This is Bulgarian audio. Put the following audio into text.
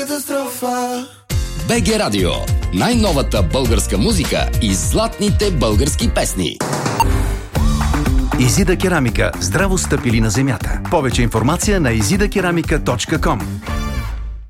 Катастрофа. БГ Радио. Най-новата българска музика и златните български песни. Изида керамика. Здраво стъпили на земята. Повече информация на izidakeramika.com.